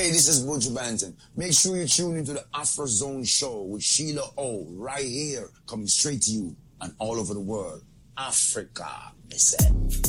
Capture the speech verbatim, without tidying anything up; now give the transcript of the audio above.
Hey, this is Buju Banton. Make sure you tune into the Afro Zone Show with Sheila O. right here, coming straight to you and all over the world. Africa, they said.